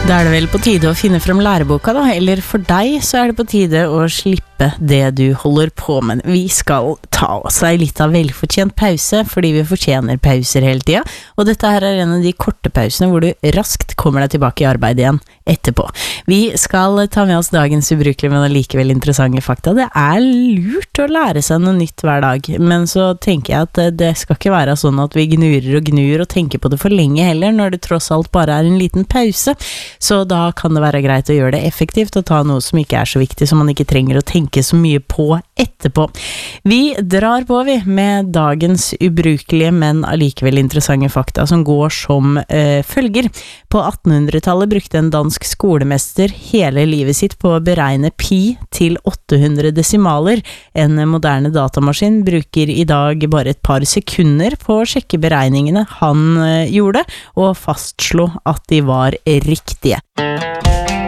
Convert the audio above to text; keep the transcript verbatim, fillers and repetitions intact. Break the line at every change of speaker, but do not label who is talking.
Da er det vel på tide å finne frem læreboka da, eller for deg så er det på tide å slippe det du holder på med. Vi skal ta oss en litt av velfortjent pause, fordi vi fortjener pauser hele tiden, og dette her er en av de korte pausene hvor du raskt kommer deg tilbake i arbeid igjen etterpå. Vi skal ta med oss dagens ubrukelige, men allikevel interessante fakta. Det er lurt å lære seg noe nytt hver dag, men så tenker jeg at det skal ikke være sånn at vi gnurer og gnur og tenker på det for lenge heller, når det tross alt bare er en liten pause. Så da kan det være greit å gjøre det effektivt og ta noe som ikke er så viktig, som man ikke trenger å tenke så mye på etterpå. Vi drar på vi med dagens ubrukelige, men allikevel interessante fakta som går som eh, følger. På attenhundretallet brukte en dansk skolemester hele livet sitt på å beregne pi til åtte hundre desimaler. En moderne datamaskin bruker i dag bare et par sekunder på å sjekke beregningene han eh, gjorde, og fastslo at de var riktige.